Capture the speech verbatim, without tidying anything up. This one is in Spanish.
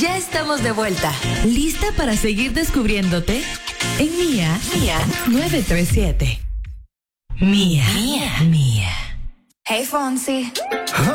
Ya estamos de vuelta. ¿Lista para seguir descubriéndote? En Mía, Mía nueve tres siete. Mía, Mía, Mía. Hey, Fonsi.